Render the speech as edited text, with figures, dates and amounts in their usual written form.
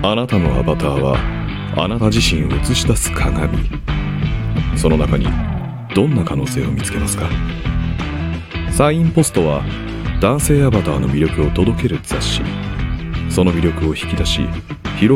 あなたのアバターはあなた自身を映し出す鏡。その中にどんな可能性を見つけますか？サインポストは男性アバターの魅力を届ける雑誌。その魅力を引き出し広